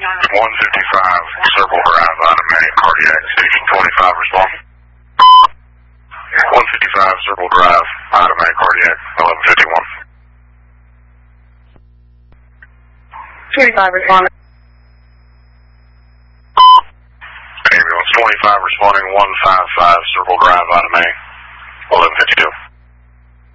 Circle Drive, Item A, cardiac, station 25, respond. 155 Circle Drive, Item A, cardiac, 1151. 25, respond. Ambulance 25, responding 155 Circle Drive, Item A, 1152.